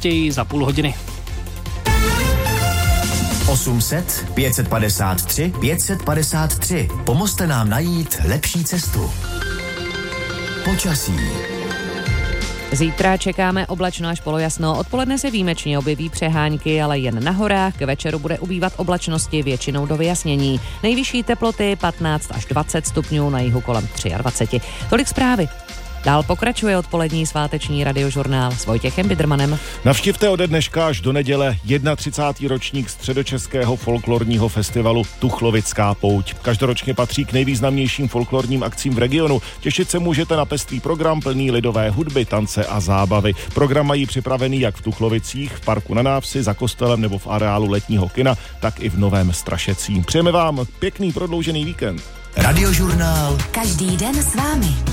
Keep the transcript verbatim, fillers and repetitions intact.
nejpozději za půl hodiny. osm set pět set padesát tři pět set padesát tři. Pomozte nám najít lepší cestu. Počasí. Zítra čekáme oblačno až polojasno. Odpoledne se výjimečně objeví přehánky, ale jen na horách. K večeru bude ubývat oblačnosti, většinou do vyjasnění. Nejvyšší teploty patnáct až dvacet stupňů, na jihu kolem dvacet tři. Tolik zprávy. Dál pokračuje odpolední sváteční radiožurnál s Vojtěchem Bidrmanem. Navštivte ode dneška až do neděle třicátý první ročník středočeského folklorního festivalu Tuchlovická pouť. Každoročně patří k nejvýznamnějším folklorním akcím v regionu. Těšit se můžete na pestrý program plný lidové hudby, tance a zábavy. Program mají připravený jak v Tuchlovicích, v parku na návsi, za kostelem nebo v areálu letního kina, tak i v Novém Strašecí. Přejeme vám pěkný prodloužený víkend. Radiožurnál. Každý den s vámi.